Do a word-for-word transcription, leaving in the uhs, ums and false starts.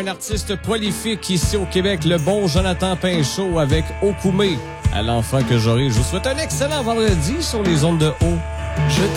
artiste prolifique ici au Québec, le bon Jonathan Pinchot avec Okoumé. À l'enfant que j'aurai, je vous souhaite un excellent vendredi sur les ondes de haut. Je